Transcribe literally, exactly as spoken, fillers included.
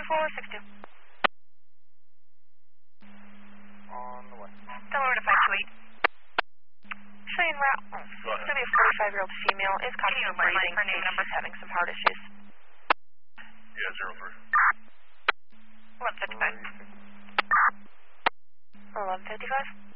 four six two. On the way. Tell over to five two eight. Showing route. Oh, seems to be a forty-five-year-old female. Is conscious of breathing. She's having some heart issues. Yeah, zero three. eleven fifty-five. eleven fifty-five.